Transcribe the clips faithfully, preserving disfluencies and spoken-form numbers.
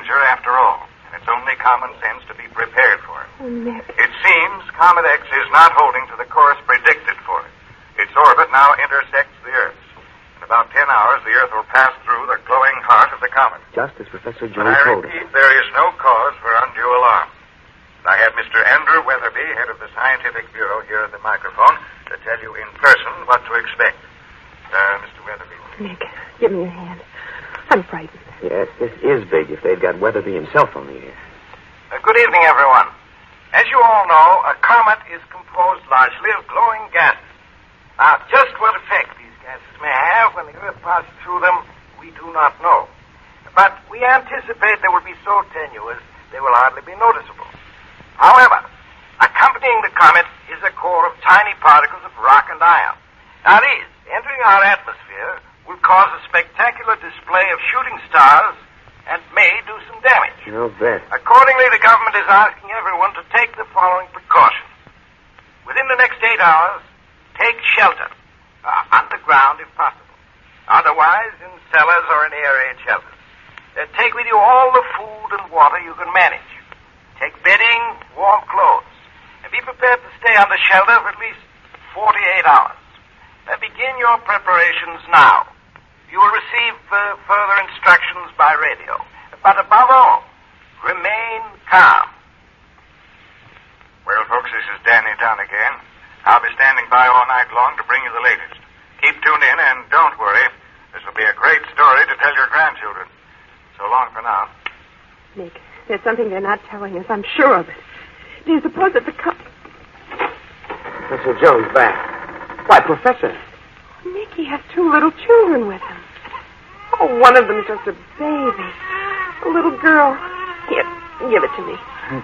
danger after all, and it's only common sense to be prepared for it. Oh, Nick. It seems Comet X is not holding to the course predicted for it. Its orbit now intersects the Earth's. In about ten hours, the Earth will pass through the glowing heart of the comet. Just as Professor But Jones I told us. repeat, there is no cause for undue alarm. I have Mister Andrew Weatherby, head of the Scientific Bureau, here at the microphone to tell you in person what to expect. Uh, Mister Weatherby. Nick, give me your hand. I'm frightened. Yes, this is big if they've got Weatherby himself on the air. Uh, good evening, everyone. As you all know, a comet is composed largely of glowing gases. Now, just what effect these gases may have when the Earth passes through them, we do not know. But we anticipate they will be so tenuous they will hardly be noticeable. However, accompanying the comet is a core of tiny particles of rock and iron. Now, these, entering our atmosphere, will cause a spectacular display of shooting stars and may do some damage. I'll bet. Accordingly, the government is asking everyone to take the following precautions. Within the next eight hours, take shelter, uh, underground if possible. Otherwise, in cellars or in air-raid shelters. Uh, take with you all the food and water you can manage. Take bedding, warm clothes, and be prepared to stay under shelter for at least forty-eight hours. Uh, begin your preparations now. You will receive uh, further instructions by radio. But above all, remain calm. Well, folks, this is Danny Dunn again. I'll be standing by all night long to bring you the latest. Keep tuned in, and don't worry. This will be a great story to tell your grandchildren. So long for now. Nick, there's something they're not telling us. I'm sure of it. Do you suppose that the cup... Professor Jones back. Why, Professor. Nick, he has two little children with him. Oh, one of them's just a baby. A little girl. Here, give it to me.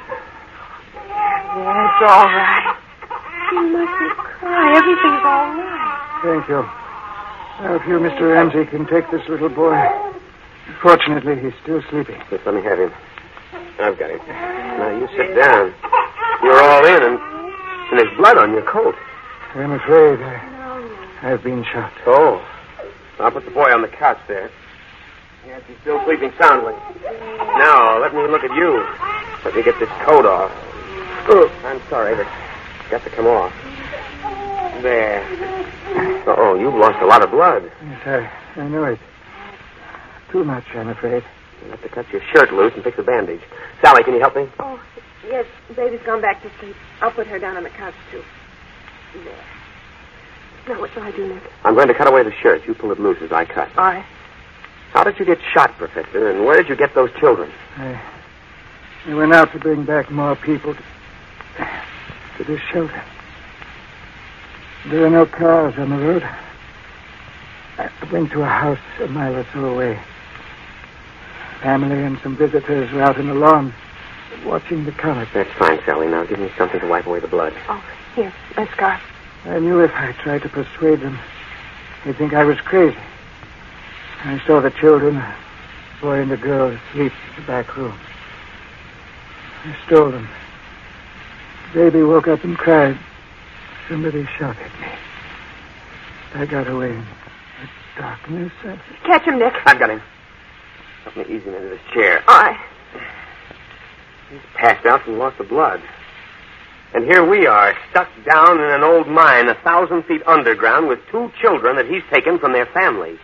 Yeah, it's all right. You mustn't cry. Everything's all right. Thank you. Now, if you, Mister Ramsey, can take this little boy. Fortunately, he's still sleeping. Yes, let me have him. I've got him. Now, you sit down. You're all in, and, and there's blood on your coat. I'm afraid I, I've been shot. Oh. I'll put the boy on the couch there. Yes, he's still sleeping soundly. Now, let me look at you. Let me get this coat off. Oh, I'm sorry, but it's got to come off. There. Uh-oh, you've lost a lot of blood. Yes, I, I know it. Too much, I'm afraid. You'll have to cut your shirt loose and fix a bandage. Sally, can you help me? Oh, yes. Baby's gone back to sleep. I'll put her down on the couch, too. There. Now, what shall I do, Nick? I'm going to cut away the shirt. You pull it loose as I cut. All right. How did you get shot, Professor, and where did you get those children? I, I went out to bring back more people to, to this shelter. There are no cars on the road. I went to a house a mile or so away. Family and some visitors were out in the lawn watching the comet. That's fine, Sally. Now give me something to wipe away the blood. Oh, here, my scarf. I knew if I tried to persuade them, they'd think I was crazy. I saw the children, a boy and a girl, asleep in the back room. I stole them. The baby woke up and cried. Somebody shot at me. I got away in the darkness. I... Catch him, Nick. I've got him. Help me ease him into this chair. All right. He's passed out and lost the blood. And here we are, stuck down in an old mine a thousand feet underground with two children that he's taken from their families.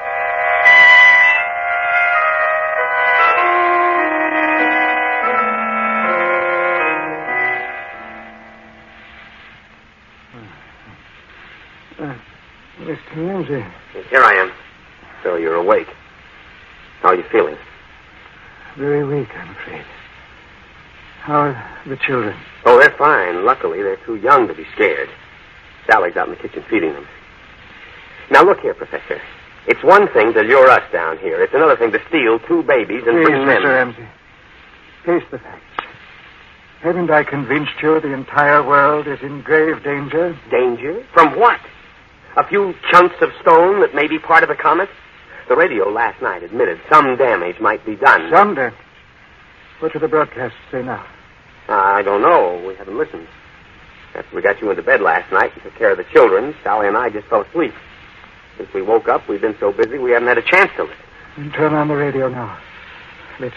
Uh, Mister Ramsey. Here I am. So you're awake. How are you feeling? Very weak, I'm afraid. How are the children? Oh, they're fine. Luckily, they're too young to be scared. Sally's out in the kitchen feeding them. Now, look here, Professor. It's one thing to lure us down here. It's another thing to steal two babies and Please, bring them. Mister Ramsey. Face the facts. Haven't I convinced you the entire world is in grave danger? Danger? From what? A few chunks of stone that may be part of a comet? The radio last night admitted some damage might be done. Some damage? What do the broadcasts say now? I don't know. We haven't listened. After we got you into bed last night and took care of the children, Sally and I just fell asleep. Since we woke up, we've been so busy we haven't had a chance to listen. Then turn on the radio now. Let's listen.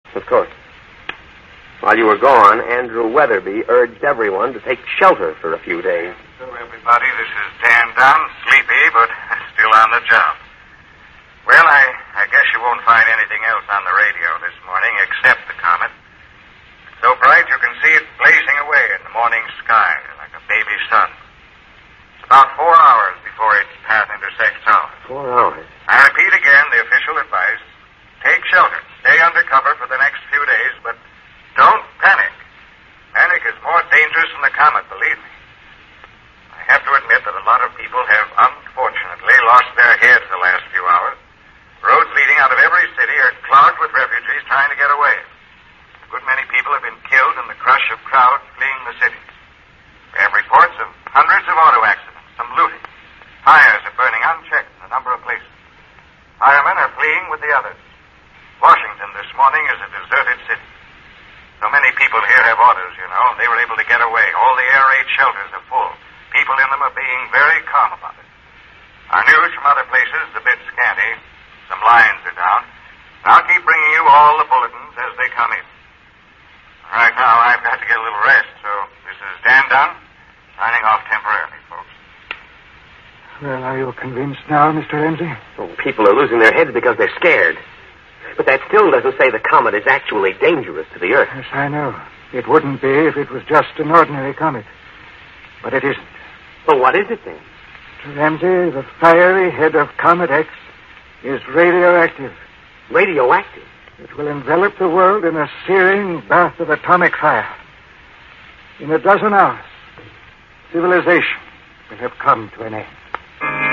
Of course. While you were gone, Andrew Weatherby urged everyone to take shelter for a few days. So, everybody, this is Dan Dunn, sleepy, but still on the job. Well, I, I guess you won't find anything else on the radio this morning except the comet. It's so bright you can see it blazing away in the morning sky like a baby sun. It's about four hours before its path intersects ours. Four hours? I repeat again the official advice. Take shelter. Stay under cover for the next few days, but don't panic. Panic is more dangerous than the comet, believe me. I have to admit that a lot of people have unfortunately lost their heads the last few hours. Roads leading out of every city are clogged with refugees trying to get away. A good many people have been killed in the crush of crowds fleeing the cities. We have reports of hundreds of auto accidents, some looting. Fires are burning unchecked in a number of places. Firemen are fleeing with the others. Washington this morning is a deserted city. So many people here have autos, you know, and they were able to get away. All the air raid shelters are full. People in them are being very calm about it. Our news from other places is a bit scanty. Some lines are down. I'll keep bringing you all the bulletins as they come in. Right now, I've got to get a little rest, so this is Dan Dunn, signing off temporarily, folks. Well, are you convinced now, Mister Ramsey? Oh, people are losing their heads because they're scared. But that still doesn't say the comet is actually dangerous to the Earth. Yes, I know. It wouldn't be if it was just an ordinary comet. But it isn't. Well, what is it then? Mister Ramsey, the fiery head of Comet X is radioactive. Radioactive? It will envelop the world in a searing bath of atomic fire. In a dozen hours, civilization will have come to an end.